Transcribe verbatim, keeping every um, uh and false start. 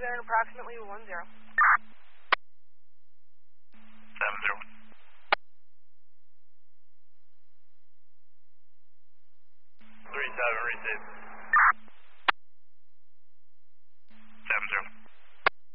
there in approximately one zero. seven zero. three seven, receive.